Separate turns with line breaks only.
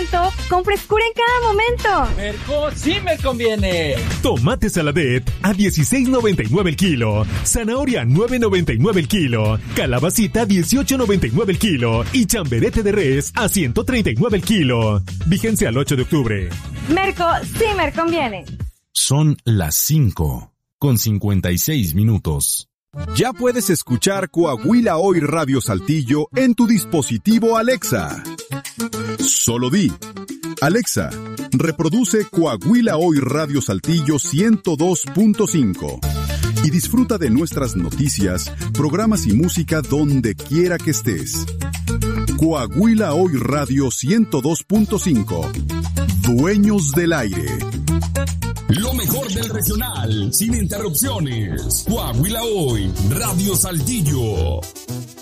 alimento con frescura en cada momento.
Merco sí me conviene.
Tomate Saladet a $16.99 el kilo. Zanahoria 9.99 el kilo. Calabacita 18.99 el kilo. Y chamberete de res a 139 el kilo. Vigencia al 8 de octubre.
Merco sí me conviene.
Son las 5:56.
Ya puedes escuchar Coahuila Hoy Radio Saltillo en tu dispositivo Alexa. Solo di: Alexa, reproduce Coahuila Hoy Radio Saltillo 102.5 y disfruta de nuestras noticias, programas y música donde quiera que estés. Coahuila Hoy Radio 102.5. Dueños del aire.
Lo mejor del regional, sin interrupciones. Coahuila Hoy, Radio Saltillo.